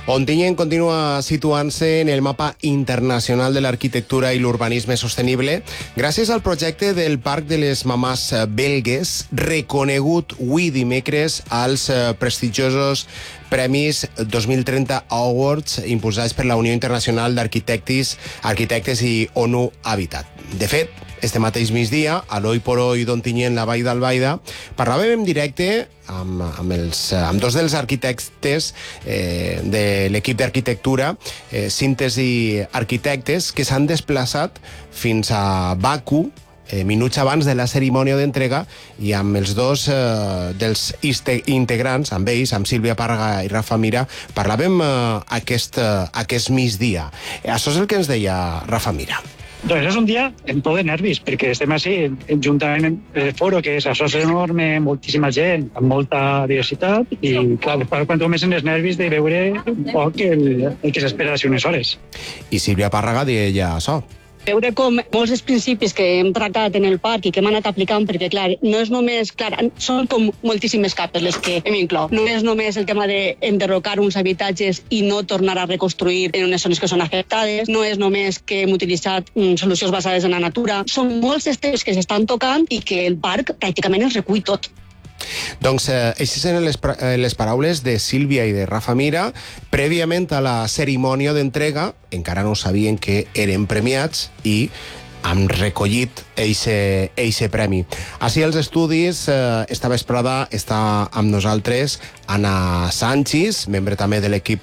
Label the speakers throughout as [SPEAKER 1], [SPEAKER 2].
[SPEAKER 1] Ontinyent continua situant-se en el mapa internacional de l'arquitectura i l'urbanisme sostenible gràcies al projecte del Parc de les Mamàs Belgues, reconegut avui dimecres als prestigiosos Premis 2030 Awards impulsats per la Unió Internacional d'Arquitectes i ONU Habitat. De fet, este mateix migdia, a l'Oi por Oi d'Ontinyent, la Vall d'Albaida, parlàvem en directe amb dos dels arquitectes de l'equip d'arquitectura, Síntesi Arquitectes, que s'han desplaçat fins a Baku, minuts abans de la cerimònia d'entrega, i amb els dos dels integrants, amb ells, amb Sílvia Pàrraga i Rafa Mira, parlàvem aquest migdia. Això és el que ens deia Rafa Mira.
[SPEAKER 2] Doncs és un dia amb tot de nervis, perquè estem així, juntament amb el foro, que és això és enorme, moltíssima gent, amb molta diversitat, i clar, quan més en els nervis de veure un poc el que s'espera d'ací unes hores.
[SPEAKER 1] I Sílvia Pàrraga deia això.
[SPEAKER 3] Veure com molts dels principis que hem tractat en el parc i que hem anat aplicant, perquè clar, no és només, són com moltíssimes capes les que hem inclòs. No és només el tema d'enderrocar uns habitatges i no tornar a reconstruir en unes zones que són afectades, no és només que hem utilitzat solucions basades en la natura. Són molts els temes que s'estan tocant i que el parc pràcticament els recull tot.
[SPEAKER 1] Doncs així són les paraules de Sílvia i de Rafa Mira prèviament a la cerimònia d'entrega. Encara no sabien que eren premiats i han recollit eixe premi. Així als estudis, esta vesprada està amb nosaltres Anna Sanchis, membre també de l'equip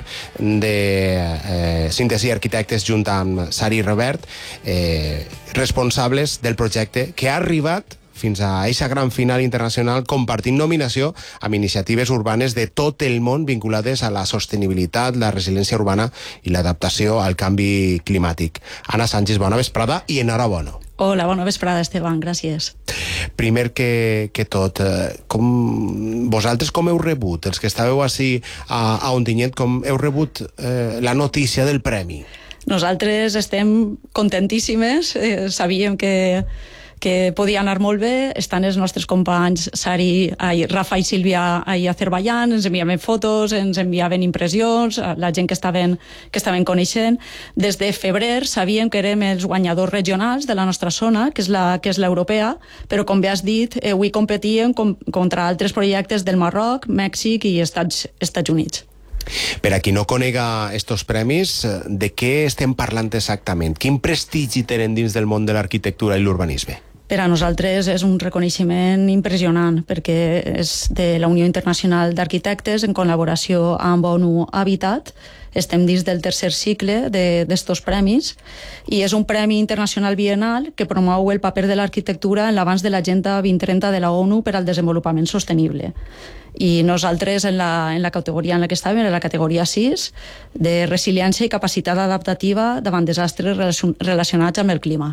[SPEAKER 1] de Síntesi Arquitectes junt amb Sari Robert, responsables del projecte que ha arribat fins a aquesta gran final internacional compartint nominació amb iniciatives urbanes de tot el món vinculades a la sostenibilitat, la resiliència urbana i l'adaptació al canvi climàtic. Anna Sánchez, bona vesprada i enhorabona.
[SPEAKER 4] Hola, bona vesprada, Esteban, gràcies.
[SPEAKER 1] Primer que tot, vosaltres com heu rebut, els que estàveu així a Ontinyent, com heu rebut la notícia del premi?
[SPEAKER 4] Nosaltres estem contentíssimes, sabíem que podia anar molt bé. Estan els nostres companys Rafa i Sílvia a Azerbaiyán, ens enviaven fotos, ens enviaven impressions, la gent que estaven coneixent. Des de febrer sabíem que érem els guanyadors regionals de la nostra zona, que és l'europea, però com bé has dit, avui competíem contra altres projectes del Marroc, Mèxic i Estats Units.
[SPEAKER 1] Per a qui no conega estos premis, de què estem parlant exactament? Quin prestigi tenen dins del món de l'arquitectura i l'urbanisme?
[SPEAKER 4] Per a nosaltres és un reconeixement impressionant, perquè és de la Unió Internacional d'Arquitectes en col·laboració amb ONU Habitat. Estem dins del tercer cicle d'estos premis i és un premi internacional bienal que promou el paper de l'arquitectura en l'avanç de l'Agenda 2030 de la ONU per al desenvolupament sostenible. I nosaltres en la categoria en la que estàvem, en la categoria 6, de resiliència i capacitat adaptativa davant desastres relacionats amb el clima.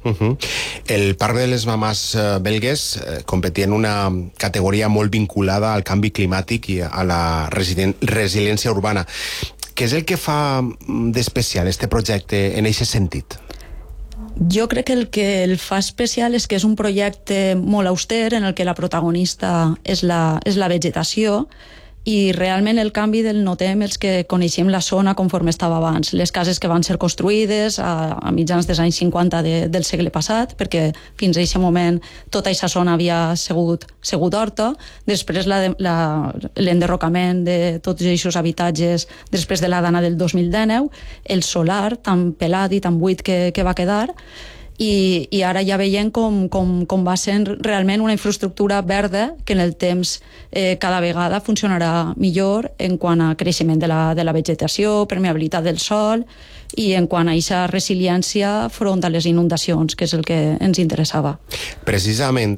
[SPEAKER 1] El Parc de les Mamàs Belgues competia en una categoria molt vinculada al canvi climàtic i a la resiliència urbana. Què és el que fa d'especial este projecte en aquest sentit?
[SPEAKER 4] Jo crec que el que el fa especial és que és un projecte molt auster en el que la protagonista és la vegetació, i realment el canvi del notem els que coneixem la zona conforme estava abans. Les cases que van ser construïdes a mitjans dels anys 50 del segle passat, perquè fins a aquest moment tota aquesta zona havia sigut horta. Després l'enderrocament de tots aquests habitatges després de la dana del 2019, el solar tan pelat i tan buit que va quedar, i ara ja veiem com va sent realment una infraestructura verda que en el temps cada vegada funcionarà millor en quant a creixement de la vegetació, permeabilitat del sòl i en quant a aquesta resiliència front a les inundacions, que és el que ens interessava.
[SPEAKER 1] Precisament,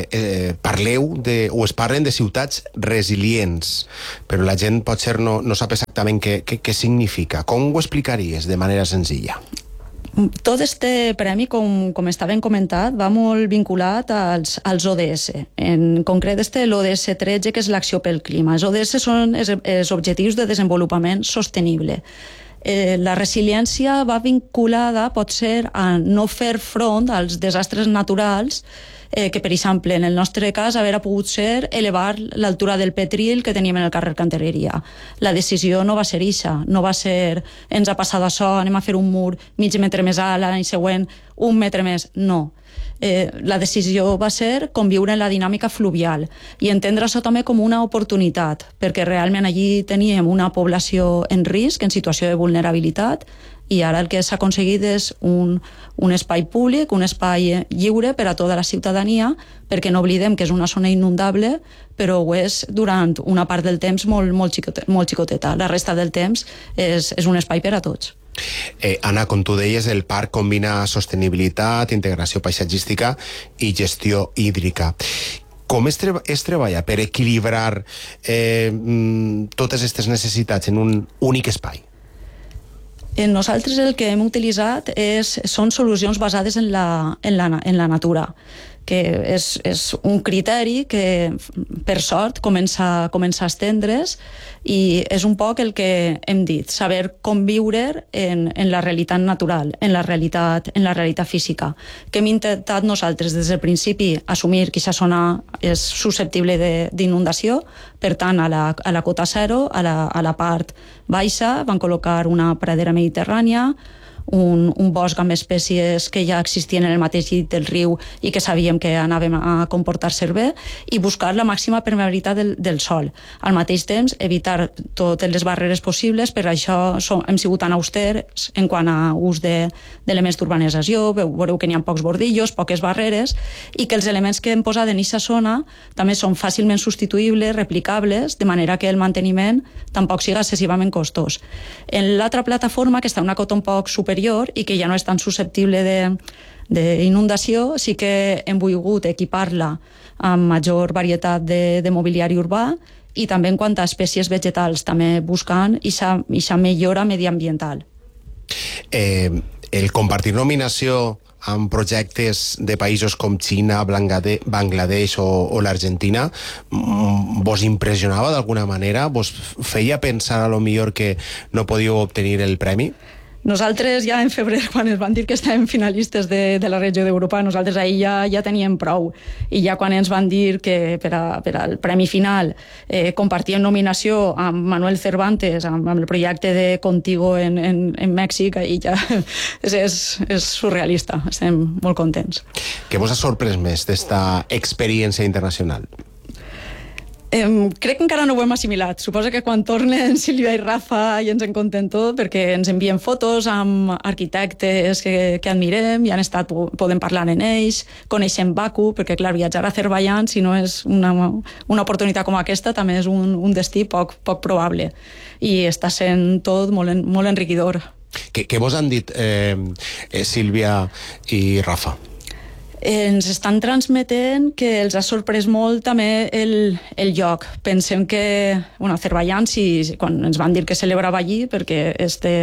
[SPEAKER 1] es parlen de ciutats resilients, però la gent potser no sap exactament què significa. Com ho explicaries de manera senzilla?
[SPEAKER 4] Tot este premi, com estaven comentat, va molt vinculat als ODS. En concret, l'ODS 13, que és l'acció pel clima. Els ODS són els Objectius de Desenvolupament Sostenible. La resiliència va vinculada, pot ser, a no fer front als desastres naturals que, per exemple, en el nostre cas, haver pogut ser elevar l'altura del Petril que teníem en el carrer Cantereria. La decisió no va ser ixa, no va ser ens ha passat això, anem a fer un mur mig metre més alt, l'any següent 1 metre més, no. La decisió va ser conviure en la dinàmica fluvial i entendre això també com una oportunitat, perquè realment allí teníem una població en risc, en situació de vulnerabilitat, i ara el que s'ha aconseguit és un espai públic, un espai lliure per a tota la ciutadania, perquè no oblidem que és una zona inundable, però ho és durant una part del temps molt xicoteta. La resta del temps és un espai per a tots.
[SPEAKER 1] Anna, com tu deies, el parc combina sostenibilitat, integració paisatgística i gestió hídrica. Com es treballa per equilibrar totes aquestes necessitats en un únic espai?
[SPEAKER 4] Nosaltres el que hem utilitzat són solucions basades en la natura, que és un criteri que, per sort, comença a estendre's, i és un poc el que hem dit, saber conviure en la realitat natural, en la realitat física, que hem intentat nosaltres des del principi assumir que aquesta zona és susceptible d'inundació, per tant, a la cota zero, a la part baixa, van col·locar una pradera mediterrània, un bosc amb espècies que ja existien en el mateix llit del riu i que sabíem que anàvem a comportar-se bé, i buscar la màxima permeabilitat del sòl. Al mateix temps, evitar totes les barreres possibles, per això hem sigut tan austers en quant a ús d'elements d'urbanització, veureu que n'hi ha pocs bordillos, poques barreres, i que els elements que hem posat en aquesta zona també són fàcilment substituïbles, replicables, de manera que el manteniment tampoc siga excessivament costós. En l'altra plataforma, que està a una cota un poc superior i que ja no és tan susceptible d'inundació, sí que hem volgut equipar-la amb major varietat de mobiliari urbà i també en quant a espècies vegetals, també buscant aquesta millora mediambiental.
[SPEAKER 1] El compartir nominació amb projectes de països com Xina, Bangladesh o l'Argentina vos impressionava d'alguna manera? Vos feia pensar a lo millor que no podíeu obtenir el premi?
[SPEAKER 4] Nosaltres ja en febrer, quan ens van dir que estàvem finalistes de la regió d'Europa, nosaltres ahir ja teníem prou. I ja quan ens van dir que per al premi final compartíem nominació amb Manuel Cervantes, amb el projecte de Contigo en Mèxic, i ja és surrealista. Estem molt contents.
[SPEAKER 1] Què vos ha sorprès més d'esta experiència internacional?
[SPEAKER 4] Crec que encara no ho hem assimilat. Suposo que quan tornen Sílvia i Rafa ja ens en conten tot, perquè ens envien fotos amb arquitectes que admirem i han estat, podem parlar en ells, coneixem Baku, perquè clar, viatjar a Azerbaiyán, si no és una oportunitat com aquesta, també és un destí poc probable. I està sent tot molt enriquidor.
[SPEAKER 1] Què vos han dit Sílvia i Rafa?
[SPEAKER 4] Ens estan transmetent que els ha sorprès molt també el lloc. Pensem que, Azerbaiyán, quan ens van dir que celebrava allí, perquè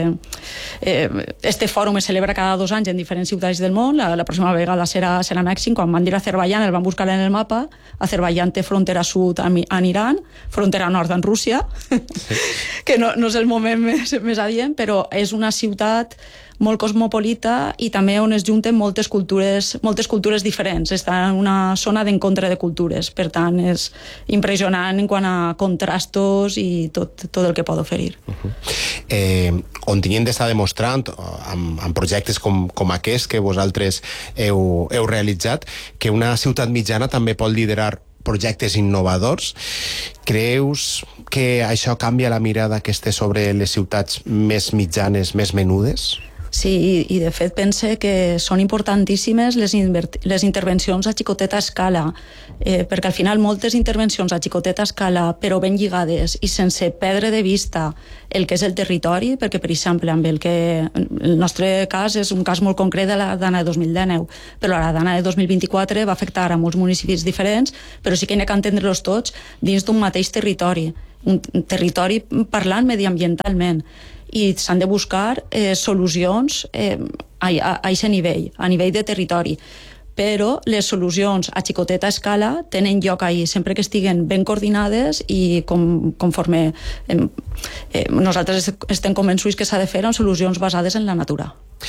[SPEAKER 4] este fòrum es celebra cada 2 anys en diferents ciutats del món, la pròxima vegada serà a Mèxic, quan van dir Azerbaiyán, el van buscar en el mapa, Azerbaiyán té frontera sud amb Iran, frontera nord amb Rússia, que no és el moment més adient, però és una ciutat molt cosmopolita i també on es junten moltes cultures diferents. Està en una zona d'encontre de cultures, per tant és impressionant en quant a contrastos i tot el que pot oferir.
[SPEAKER 1] On tinguem d'estar demostrant amb projectes com aquest que vosaltres heu realitzat, que una ciutat mitjana també pot liderar projectes innovadors. Creus que això canvia la mirada que té sobre les ciutats més mitjanes, més menudes?
[SPEAKER 4] Sí, i de fet pense que són importantíssimes les intervencions a xicoteta escala, perquè al final moltes intervencions a xicoteta escala, però ben lligades i sense perdre de vista el que és el territori, perquè, per exemple, amb el nostre cas és un cas molt concret de la Dana de 2019, però la Dana de 2024 va afectar a molts municipis diferents, però sí que n'hi ha que entendre-los tots dins d'un mateix territori, un territori parlant mediambientalment, i s'han de buscar solucions a aquest nivell, a nivell de territori. Però les solucions a xicoteta escala tenen lloc ahir, sempre que estiguen ben coordinades i conforme nosaltres estem convençuts que s'ha de fer amb solucions basades en la natura.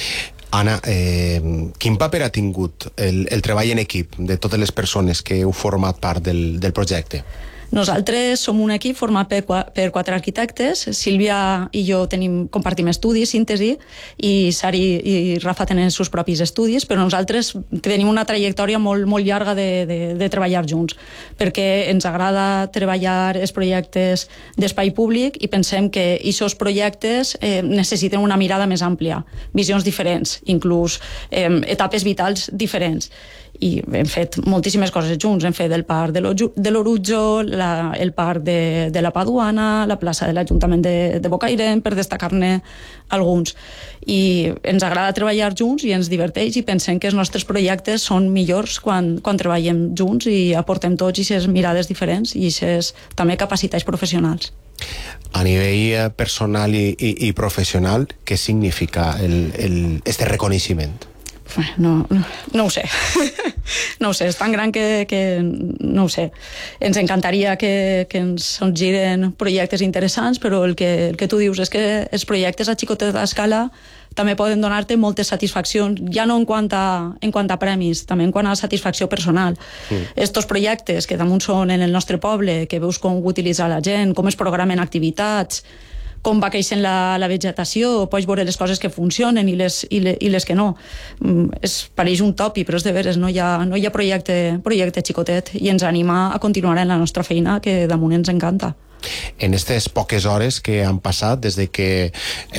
[SPEAKER 1] Anna, quin paper ha tingut el treball en equip de totes les persones que heu format part del projecte?
[SPEAKER 4] Nosaltres som un equip format per 4 arquitectes. Sílvia i jo compartim estudis, síntesi, i Sari i Rafa tenen els seus propis estudis, però nosaltres tenim una trajectòria molt llarga de treballar junts, perquè ens agrada treballar els projectes d'espai públic i pensem que aquests projectes necessiten una mirada més àmplia, visions diferents, inclús etapes vitals diferents. I hem fet moltíssimes coses junts. Hem fet el parc de l'Orutjo, el parc de la Paduana, la plaça de l'Ajuntament de Bocairent, per destacar-ne alguns. I ens agrada treballar junts i ens diverteix i pensem que els nostres projectes són millors quan treballem junts i aportem tots aquestes mirades diferents i aquestes també capacitats professionals.
[SPEAKER 1] A nivell personal i professional, què significa este reconeixement?
[SPEAKER 4] No ho sé. No ho sé, és tan gran que no ho sé. Ens encantaria que ens giren projectes interessants, però el que tu dius és que els projectes a xicoteta escala també poden donar-te moltes satisfaccions, ja no en quant a premis, també en quant a satisfacció personal. Estos projectes que damunt són en el nostre poble, que veus com ho utilitza la gent, com es programen activitats, com va creixent la vegetació, pots veure les coses que funcionen i les que no. Pareix un topi, però és de veres, no hi ha projecte xicotet i ens anima a continuar en la nostra feina, que damunt ens encanta.
[SPEAKER 1] En aquestes poques hores que han passat des de que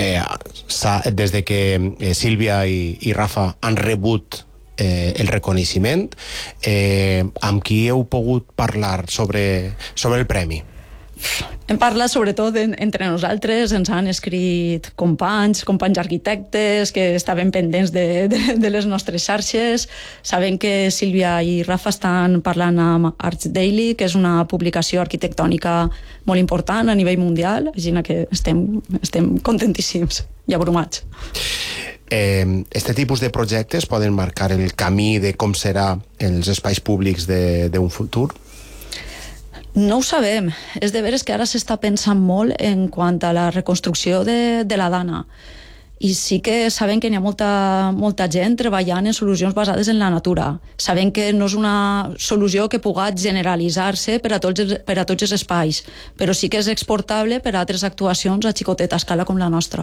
[SPEAKER 1] Sílvia i Rafa han rebut el reconeixement, amb qui heu pogut parlar sobre el premi?
[SPEAKER 4] Hem parlat sobretot entre nosaltres, ens han escrit companys arquitectes que estaven pendents de les nostres xarxes. Sabem que Sílvia i Rafa estan parlant amb Arts Daily, que és una publicació arquitectònica molt important a nivell mundial, així que estem contentíssims i abrumats.
[SPEAKER 1] Este tipus de projectes poden marcar el camí de com serà els espais públics d'un futur?
[SPEAKER 4] No ho sabem. És de veres que ara s'està pensant molt en quant a la reconstrucció de la Dana. I sí que sabem que hi ha molta gent treballant en solucions basades en la natura. Sabem que no és una solució que pugui generalitzar-se per a tots els espais, però sí que és exportable per a altres actuacions a xicoteta escala com la nostra.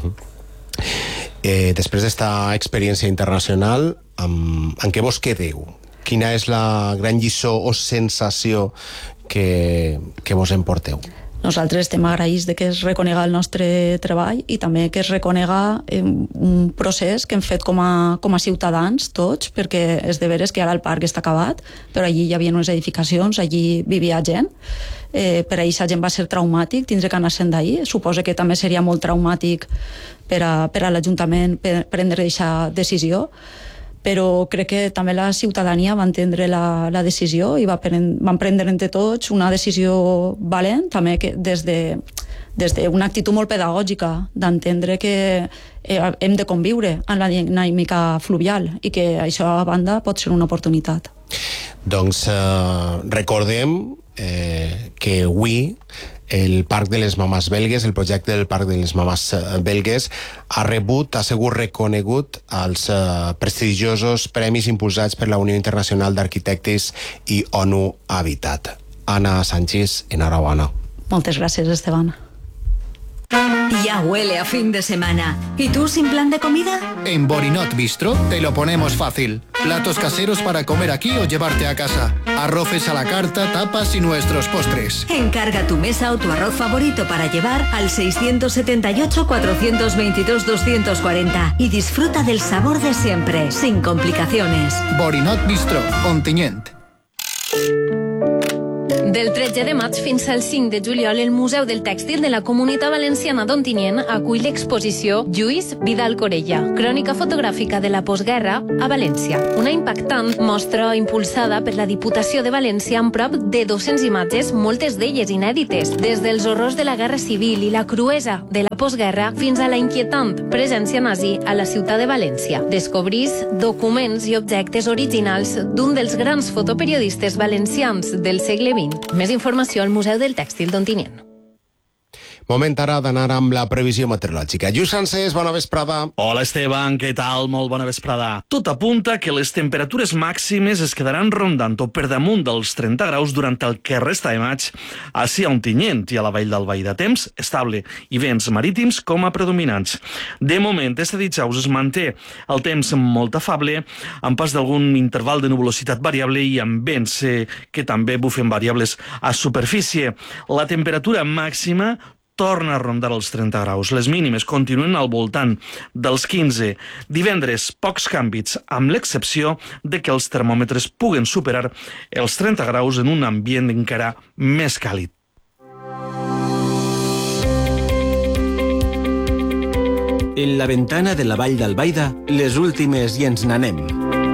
[SPEAKER 1] Després d'esta experiència internacional, en què vos quedeu? Quina és la gran lliçó o sensació que vos emporteu?
[SPEAKER 4] Nosaltres estem agraïts de que es reconega el nostre treball i també que es reconega un procés que hem fet com a ciutadans tots, perquè és de veres que ara el parc està acabat, però allí hi havia unes edificacions, allí vivia gent. Per a aquesta gent va ser traumàtic tindre que anar-se'n d'ahir. Suposo que també seria molt traumàtic per a l'Ajuntament prendre aquesta decisió, però crec que també la ciutadania va entendre la decisió i van prendre entre tots una decisió valent, també que des d'una actitud molt pedagògica, d'entendre que hem de conviure en la dinàmica fluvial i que això a banda pot ser una oportunitat.
[SPEAKER 1] Doncs recordem que avui el Parc de les Mamàs Belgues, el projecte del Parc de les Mamàs Belgues, ha sigut reconegut als prestigiosos premis impulsats per la Unió Internacional d'Arquitectes i ONU Habitat. Anna Sánchez, enhorabona.
[SPEAKER 4] Moltes gràcies, Esteban.
[SPEAKER 5] Ya huele a fin de semana. ¿Y tú sin plan de comida?
[SPEAKER 6] En Borinot Bistro te lo ponemos fácil. Platos caseros para comer aquí o llevarte a casa. Arroces a la carta, tapas y nuestros postres.
[SPEAKER 5] Encarga tu mesa o tu arroz favorito para llevar al 678-422-240 y disfruta del sabor de siempre, sin complicacions.
[SPEAKER 6] Borinot Bistro, Ontinyent.
[SPEAKER 7] Del 13 de maig fins al 5 de juliol, el Museu del Tèxtil de la Comunitat Valenciana d'Ontinyent acull l'exposició Lluís Vidal Corella, crònica fotogràfica de la postguerra a València. Una impactant mostra impulsada per la Diputació de València amb prop de 200 imatges, moltes d'elles inèdites, des dels horrors de la Guerra Civil i la cruesa de la postguerra fins a la inquietant presència nazi a la ciutat de València. Descobrís documents i objectes originals d'un dels grans fotoperiodistes valencians del segle XX. Més informació al Museu del Tèxtil d'Ontinyent.
[SPEAKER 1] Moment ara d'anar amb la previsió meteorològica. Lluís Francesc, bona vesprada.
[SPEAKER 8] Hola, Esteban, què tal? Molt bona vesprada. Tot apunta que les temperatures màximes es quedaran rondant o per damunt dels 30 graus durant el que resta de maig, així a Ontinyent i a la Vall d'Albaida. Temps estable i vents marítims com a predominants. De moment, este dijous es manté el temps molt afable, amb pas d'algun interval de nuvolositat variable i amb vents que també bufen variables a superfície. La temperatura màxima torna a rondar els 30 graus. Les mínimes continuen al voltant dels 15. Divendres, pocs canvis, amb l'excepció de que els termòmetres puguen superar els 30 graus en un ambient encara més càlid.
[SPEAKER 9] En la ventana de la Vall d'Albaida, les últimes i ens n'anem.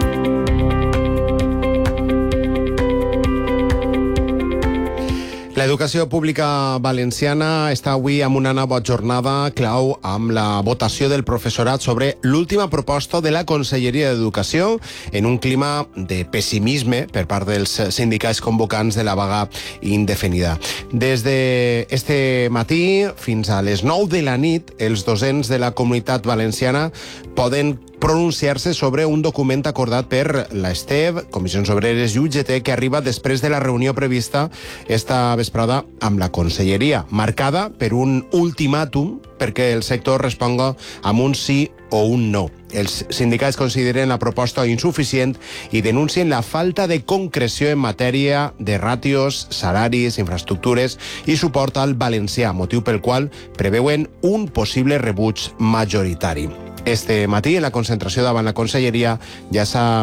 [SPEAKER 1] L'educació pública valenciana està avui amb una nova jornada clau amb la votació del professorat sobre l'última proposta de la Conselleria d'Educació en un clima de pessimisme per part dels sindicats convocants de la vaga indefinida. Des d'este matí fins a les 9 de la nit, els docents de la Comunitat Valenciana poden pronunciar-se sobre un document acordat per l'ESTEB, Comissions Obreres i UGT, que arriba després de la reunió prevista esta vesprada amb la Conselleria, marcada per un ultimàtum perquè el sector responga amb un sí o un no. Els sindicats consideren la proposta insuficient i denuncien la falta de concreció en matèria de ràtios, salaris, infraestructures i suport al valencià, motiu pel qual preveuen un possible rebuig majoritari. Este matí, en la concentració davant la Conselleria, ja s'ha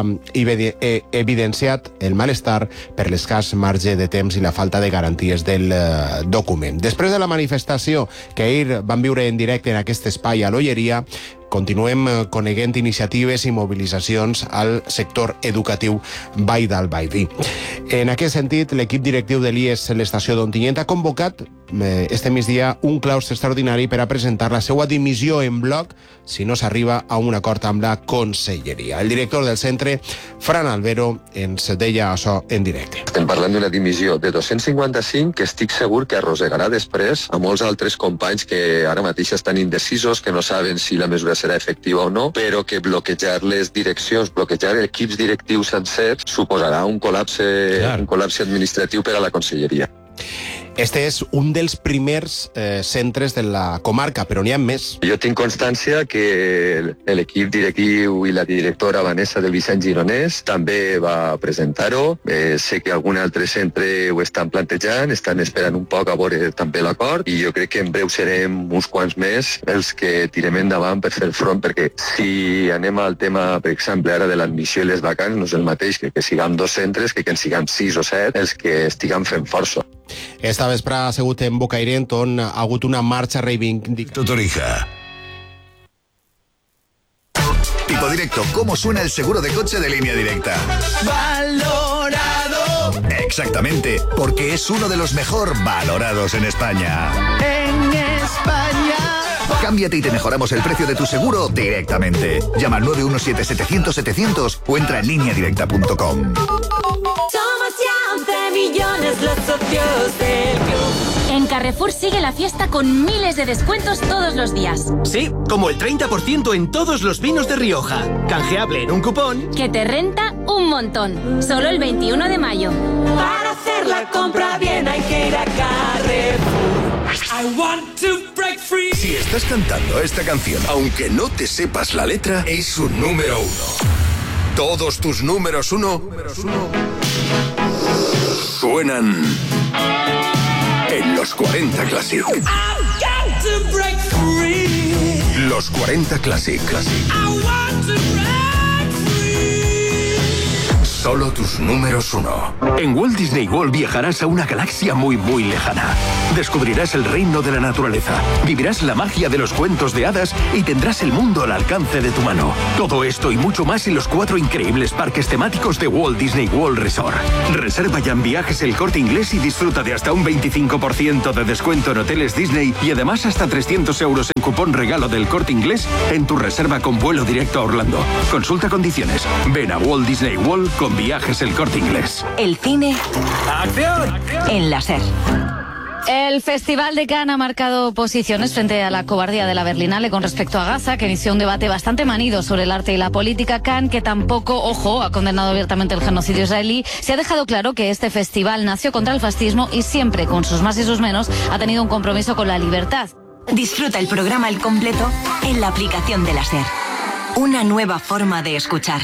[SPEAKER 1] evidenciat el malestar per l'escàs marge de temps i la falta de garanties del document. Després de la manifestació que ahir van viure en directe en aquest espai a l'Olleria, continuem coneguent iniciatives i mobilitzacions al sector educatiu Vall d'Albaida. En aquest sentit, l'equip directiu de l'IES l'estació d'Ontinyent ha convocat este migdia un claustre extraordinari per a presentar la seva dimissió en bloc si no s'arriba a un acord amb la Conselleria. El director del centre, Fran Albero, ens deia això en directe.
[SPEAKER 10] Estem parlant d'una dimissió de 255 que estic segur que arrossegarà després a molts altres companys que ara mateix estan indecisos, que no saben si la mesura serà efectiva o no, però que bloquejar les direccions, bloquejar equips directius sencers suposarà un col·lapse administratiu per a la Conselleria.
[SPEAKER 1] Este és un dels primers centres de la comarca, però n'hi ha més.
[SPEAKER 10] Jo tinc constància que l'equip directiu i la directora Vanessa del Vicent Gironès també va presentar-ho. Sé que algun altre centre ho estan plantejant, estan esperant un poc a veure també l'acord i jo crec que en breu serem uns quants més els que tirem endavant per fer front, perquè si anem al tema, per exemple, ara de l'admissió i les vacants, no és el mateix que siguem 2 centres que en siguem 6 o 7 els que estiguem fent força.
[SPEAKER 1] Esta vespre ha sigut en Bocairent on ha hagut una marxa reivindicativa.
[SPEAKER 11] Totorija. Tipo Directo, ¿cómo suena el seguro de coche de Línea Directa? ¡Valorado! Exactamente, porque es uno de los mejor valorados en España. ¡En España! Cámbiate y te mejoramos el precio de tu seguro directamente. Llama al 917-700-700 o entra en lineadirecta.com.
[SPEAKER 12] Millones los socios del club. En Carrefour sigue la fiesta con miles de descuentos todos los días.
[SPEAKER 9] Sí, como el 30% en todos los vinos de Rioja. Canjeable en un cupón
[SPEAKER 12] que te renta un montón. Solo el 21 de mayo.
[SPEAKER 13] Para hacer la compra bien hay que ir a Carrefour. I want to break free.
[SPEAKER 11] Si estás cantando esta canción, aunque no te sepas la letra, es un número 1. Todos tus números 1 suenan en los 40 Classic. Los 40 Classic. Solo tus números 1.
[SPEAKER 14] En Walt Disney World viajarás a una galaxia muy, muy lejana. Descubrirás el reino de la naturaleza, vivirás la magia de los cuentos de hadas y tendrás el mundo al alcance de tu mano. Todo esto y mucho más en los 4 increíbles parques temáticos de Walt Disney World Resort. Reserva ya en Viajes El Corte Inglés y disfruta de hasta un 25% de descuento en hoteles Disney y además hasta 300 euros en cupón regalo del Corte Inglés en tu reserva con vuelo directo a Orlando. Consulta condiciones. Ven a Walt Disney World con Viajes El Corte Inglés.
[SPEAKER 5] El cine.
[SPEAKER 14] ¡Acción!
[SPEAKER 5] En la SER.
[SPEAKER 12] El Festival de Cannes ha marcado posiciones frente a la cobardía de la Berlinale con respecto a Gaza, que inició un debate bastante manido sobre el arte y la política. Cannes, que tampoco, ojo, ha condenado abiertamente el genocidio israelí, se ha dejado claro que este festival nació contra el fascismo y siempre, con sus más y sus menos, ha tenido un compromiso con la libertad.
[SPEAKER 15] Disfruta el programa al completo en la aplicación de la SER. Una nueva forma de escuchar.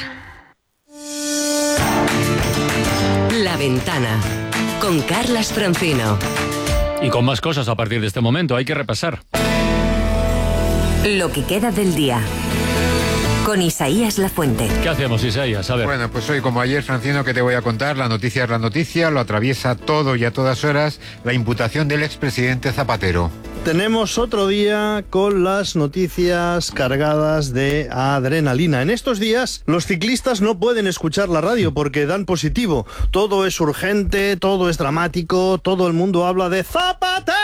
[SPEAKER 16] La Ventana, con Carlas Francino.
[SPEAKER 17] Y con más cosas a partir de este momento, hay que repasar.
[SPEAKER 16] Lo que queda del día. Con Isaías Lafuente.
[SPEAKER 17] ¿Qué hacemos, Isaías? A ver.
[SPEAKER 18] Bueno, pues hoy, como ayer, Francino, ¿qué te voy a contar? La noticia es la noticia, lo atraviesa todo y a todas horas la imputación del expresidente Zapatero.
[SPEAKER 19] Tenemos otro día con las noticias cargadas de adrenalina. En estos días los ciclistas no pueden escuchar la radio porque dan positivo. Todo es urgente, todo es dramático, todo el mundo habla de Zapatero.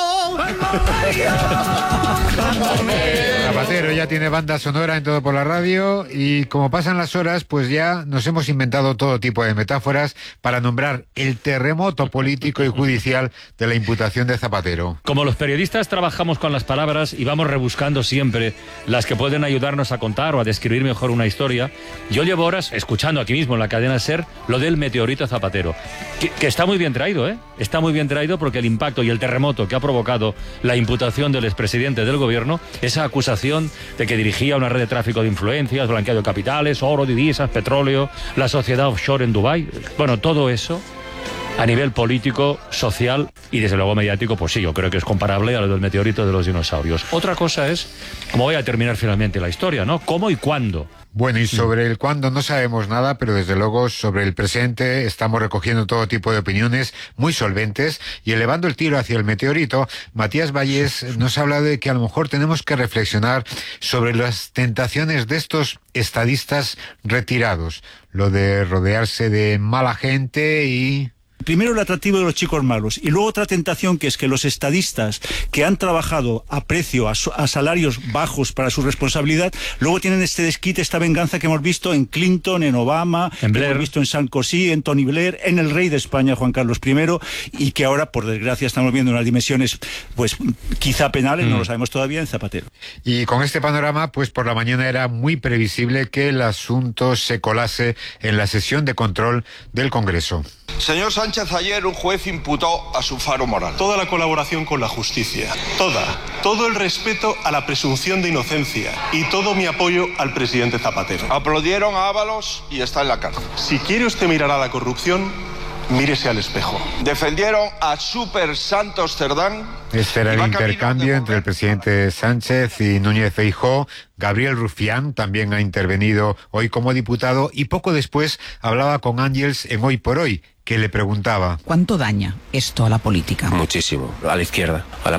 [SPEAKER 18] Zapatero ya tiene banda sonora en Todo por la Radio y como pasan las horas, pues ya nos hemos inventado todo tipo de metáforas para nombrar el terremoto político y judicial de la imputación de Zapatero.
[SPEAKER 17] Como los periodistas trabajamos con las palabras y vamos rebuscando siempre las que pueden ayudarnos a contar o a describir mejor una historia, yo llevo horas escuchando aquí mismo en la cadena SER lo del meteorito Zapatero, que está muy bien traído, ¿eh? Está muy bien traído porque el impacto y el terremoto que ha provocado la imputación del expresidente del gobierno, esa acusación de que dirigía una red de tráfico de influencias, blanqueo de capitales, oro, divisas, petróleo, la sociedad offshore en Dubái, bueno, todo eso a nivel político, social y desde luego mediático, pues sí, yo creo que es comparable a lo del meteorito de los dinosaurios. Otra cosa es cómo voy a terminar finalmente la historia, ¿no? ¿Cómo y cuándo?
[SPEAKER 18] Bueno, y sobre el cuándo no sabemos nada, pero desde luego sobre el presente estamos recogiendo todo tipo de opiniones muy solventes y elevando el tiro hacia el meteorito. Matías Vallés nos habla de que a lo mejor tenemos que reflexionar sobre las tentaciones de estos estadistas retirados, lo de rodearse de mala gente y...
[SPEAKER 20] Primero el atractivo de los chicos malos y luego otra tentación que es que los estadistas que han trabajado a precio, a salarios bajos para su responsabilidad, luego tienen este desquite, esta venganza que hemos visto en Clinton, en Obama,
[SPEAKER 17] en Blair.
[SPEAKER 20] Que hemos visto en Sarkozy, en Tony Blair, en el rey de España, Juan Carlos I, y que ahora, por desgracia, estamos viendo unas dimensiones, pues quizá penales, no lo sabemos todavía, en Zapatero.
[SPEAKER 18] Y con este panorama, pues por la mañana era muy previsible que el asunto se colase en la sesión de control del Congreso.
[SPEAKER 21] Señor Sánchez, ayer un juez imputó a su faro moral.
[SPEAKER 22] Toda la colaboración con la justicia, todo el respeto a la presunción de inocencia y todo mi apoyo al presidente Zapatero.
[SPEAKER 21] Aplaudieron a Ábalos y está en la cárcel.
[SPEAKER 22] Si quiere usted mirar a la corrupción, mírese al espejo.
[SPEAKER 21] Defendieron a Super Santos Cerdán.
[SPEAKER 18] Este era el intercambio entre el presidente Sánchez y Núñez Feijóo. Gabriel Rufián también ha intervenido hoy como diputado y poco después hablaba con Ángels en Hoy por Hoy, que le preguntaba:
[SPEAKER 23] ¿cuánto daña esto a la política?
[SPEAKER 24] Muchísimo, a la izquierda. La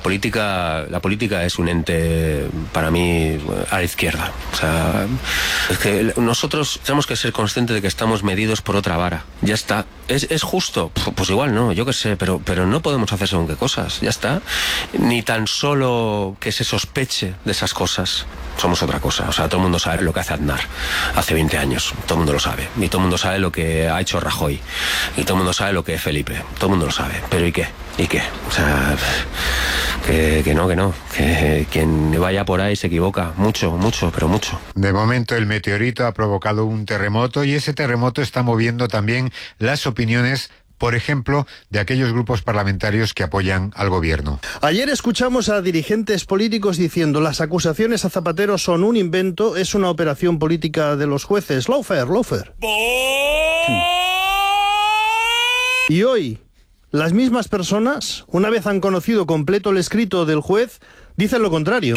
[SPEAKER 24] política es un ente, para mí, a la izquierda. O sea, es que nosotros tenemos que ser conscientes de que estamos medidos por otra vara. Ya está. ¿Es justo? Pues igual no, yo qué sé, pero no podemos hacer según qué cosas, ya está. Ni tan solo que se sospeche de esas cosas. Somos otra cosa. O sea, todo el mundo sabe lo que hace Aznar hace 20 años. Todo el mundo lo sabe. Y todo el mundo sabe lo que ha hecho Rajoy. Y todo el mundo sabe lo que es Felipe. Todo el mundo lo sabe. Pero ¿y qué? ¿Y qué? O sea, que no. Que quien vaya por ahí se equivoca. Mucho, pero mucho.
[SPEAKER 18] De momento el meteorito ha provocado un terremoto y ese terremoto está moviendo también las opiniones, por ejemplo, de aquellos grupos parlamentarios que apoyan al gobierno.
[SPEAKER 19] Ayer escuchamos a dirigentes políticos diciendo: las acusaciones a Zapatero son un invento, es una operación política de los jueces. Lawfare. Y hoy, las mismas personas, una vez han conocido completo el escrito del juez, dicen lo contrario.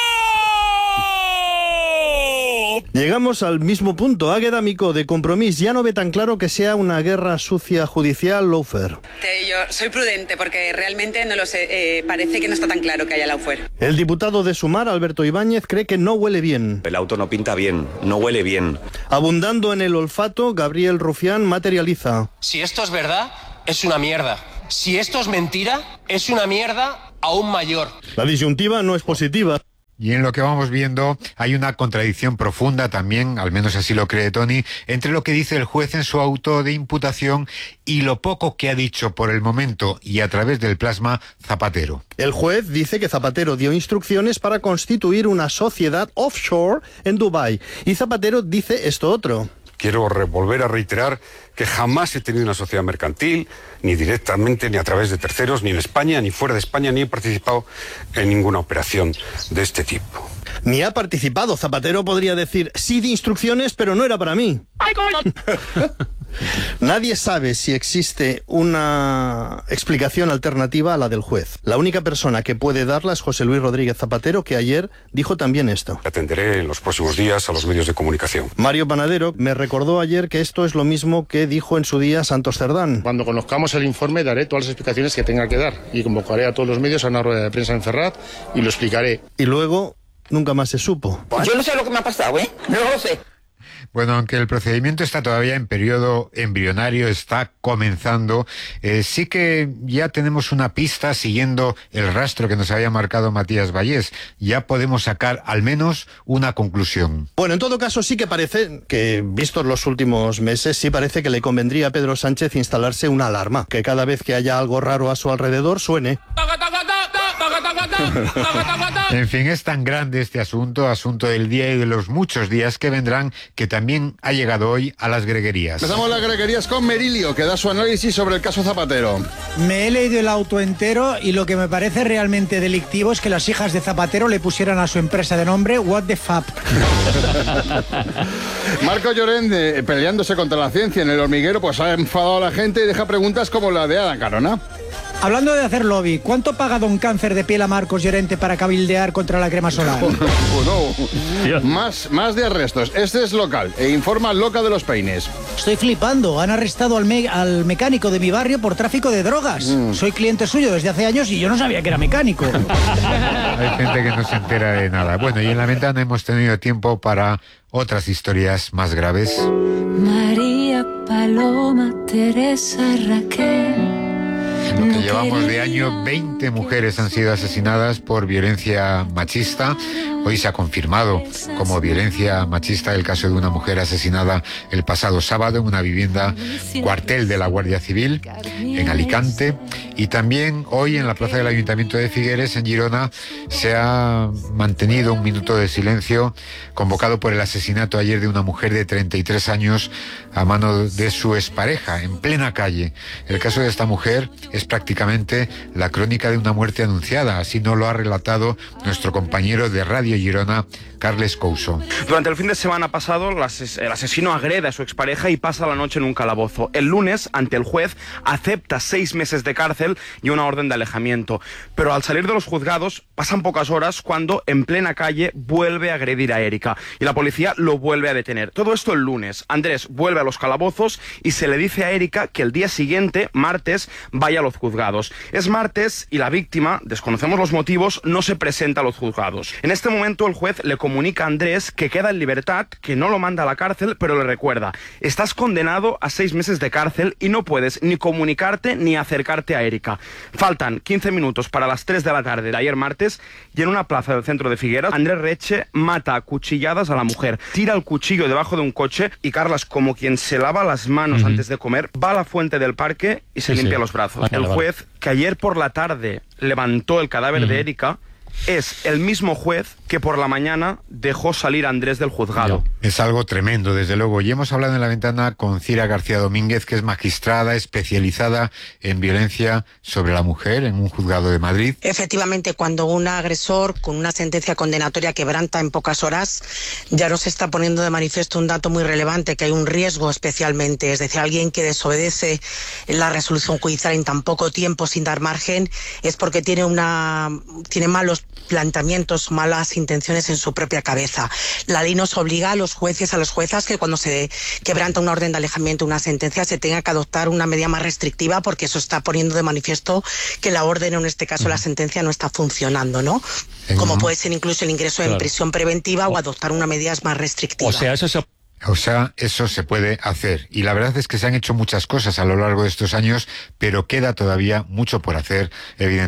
[SPEAKER 19] Llegamos al mismo punto. Águeda Micó, de Compromís, ya no ve tan claro que sea una guerra sucia judicial. Lawfare.
[SPEAKER 25] Yo soy prudente porque realmente no lo sé. Parece que no está tan claro que haya lawfare.
[SPEAKER 19] El diputado de Sumar, Alberto Ibáñez, cree que no huele bien.
[SPEAKER 26] El auto no pinta bien, no huele bien.
[SPEAKER 19] Abundando en el olfato, Gabriel Rufián materializa:
[SPEAKER 27] si esto es verdad, es una mierda. Si esto es mentira, es una mierda aún mayor.
[SPEAKER 19] La disyuntiva no es positiva.
[SPEAKER 18] Y en lo que vamos viendo hay una contradicción profunda también, al menos así lo cree Tony, entre lo que dice el juez en su auto de imputación y lo poco que ha dicho por el momento y a través del plasma Zapatero.
[SPEAKER 19] El juez dice que Zapatero dio instrucciones para constituir una sociedad offshore en Dubái. Y Zapatero dice esto otro.
[SPEAKER 2] Quiero volver a reiterar que jamás he tenido una sociedad mercantil, ni directamente, ni a través de terceros, ni en España, ni fuera de España, ni he participado en ninguna operación de este tipo.
[SPEAKER 19] Ni ha participado. Zapatero podría decir, sí di instrucciones, pero no era para mí. Nadie sabe si existe una explicación alternativa a la del juez. La única persona que puede darla es José Luis Rodríguez Zapatero, que ayer dijo también esto.
[SPEAKER 2] Atenderé en los próximos días a los medios de comunicación.
[SPEAKER 19] Mario Panadero me recordó ayer que esto es lo mismo que dijo en su día Santos Cerdán.
[SPEAKER 3] Cuando conozcamos el informe daré todas las explicaciones que tenga que dar y convocaré a todos los medios a una rueda de prensa en Ferraz y lo explicaré.
[SPEAKER 19] Y luego nunca más se supo.
[SPEAKER 4] Yo no sé lo que me ha pasado, no lo sé.
[SPEAKER 18] Bueno, aunque el procedimiento está todavía en periodo embrionario, está comenzando, sí que ya tenemos una pista siguiendo el rastro que nos había marcado Matías Vallés. Ya podemos sacar al menos una conclusión.
[SPEAKER 19] Bueno, en todo caso sí que parece que, vistos los últimos meses, sí parece que le convendría a Pedro Sánchez instalarse una alarma, que cada vez que haya algo raro a su alrededor suene.
[SPEAKER 18] En fin, es tan grande este asunto del día y de los muchos días que vendrán, que también ha llegado hoy a las greguerías.
[SPEAKER 6] Empezamos las greguerías con Merilio, que da su análisis sobre el caso Zapatero.
[SPEAKER 7] Me he leído el auto entero y lo que me parece realmente delictivo es que las hijas de Zapatero le pusieran a su empresa de nombre What the Fuck.
[SPEAKER 6] Marco Llorente, peleándose contra la ciencia en El Hormiguero, pues ha enfadado a la gente y deja preguntas como la de Ada Carona.
[SPEAKER 7] Hablando de hacer lobby, ¿cuánto paga don Cáncer de Piel a Marcos Llorente para cabildear contra la crema solar?
[SPEAKER 6] Más de arrestos. Este es local e informa Loca de los Peines.
[SPEAKER 7] Estoy flipando. Han arrestado al mecánico de mi barrio por tráfico de drogas. Soy cliente suyo desde hace años y yo no sabía que era mecánico.
[SPEAKER 18] Hay gente que no se entera de nada. Bueno, y en la ventana hemos tenido tiempo para otras historias más graves.
[SPEAKER 13] María, Paloma, Teresa, Raquel.
[SPEAKER 18] Lo que llevamos de año, 20 mujeres han sido asesinadas por violencia machista. Hoy se ha confirmado como violencia machista el caso de una mujer asesinada el pasado sábado en una vivienda cuartel de la Guardia Civil en Alicante. Y también hoy en la plaza del Ayuntamiento de Figueres, en Girona, se ha mantenido un minuto de silencio convocado por el asesinato ayer de una mujer de 33 años a mano de su expareja, en plena calle. El caso de esta mujer es prácticamente la crónica de una muerte anunciada, así nos lo ha relatado nuestro compañero de Radio Girona, Carles Couso.
[SPEAKER 8] Durante el fin de semana pasado, el asesino agrede a su expareja y pasa la noche en un calabozo. El lunes, ante el juez, acepta 6 meses de cárcel y una orden de alejamiento. Pero al salir de los juzgados, pasan pocas horas cuando, en plena calle, vuelve a agredir a Erika. Y la policía lo vuelve a detener. Todo esto el lunes. Andrés vuelve a los calabozos y se le dice a Erika que el día siguiente, martes, vaya a los juzgados. Es martes y la víctima, desconocemos los motivos, no se presenta a los juzgados. En este momento el juez le comunica a Andrés que queda en libertad, que no lo manda a la cárcel, pero le recuerda: estás condenado a 6 meses de cárcel y no puedes ni comunicarte ni acercarte a Erika. Faltan 15 minutos para las 3 de la tarde de ayer martes y en una plaza del centro de Figueras, Andrés Reche mata a cuchilladas a la mujer, tira el cuchillo debajo de un coche y Carlas, como quien se lava las manos antes de comer, va a la fuente del parque y se limpia los brazos. El juez, que ayer por la tarde levantó el cadáver de Erika, es el mismo juez que por la mañana dejó salir a Andrés del juzgado.
[SPEAKER 18] Es algo tremendo, desde luego. Y hemos hablado en la ventana con Cira García Domínguez, que es magistrada especializada en violencia sobre la mujer en un juzgado de Madrid.
[SPEAKER 10] Efectivamente, cuando un agresor con una sentencia condenatoria quebranta en pocas horas, ya nos está poniendo de manifiesto un dato muy relevante, que hay un riesgo especialmente, es decir, alguien que desobedece la resolución judicial en tan poco tiempo sin dar margen, es porque tiene malos planteamientos, malas intenciones en su propia cabeza. La ley nos obliga a los jueces, a las juezas, que cuando se quebranta una orden de alejamiento, una sentencia, se tenga que adoptar una medida más restrictiva, porque eso está poniendo de manifiesto que la orden, o en este caso la sentencia, no está funcionando, ¿no? Como puede ser incluso el ingreso en prisión preventiva o adoptar una medida más restrictiva.
[SPEAKER 18] O sea, eso se puede hacer. Y la verdad es que se han hecho muchas cosas a lo largo de estos años, pero queda todavía mucho por hacer, evidentemente.